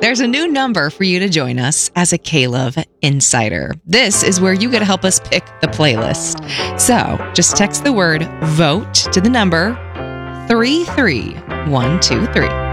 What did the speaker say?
There's a new number for you to join us as a K-Love Insider. This is where you get to help us pick the playlist. So just text the word VOTE to the number 33123.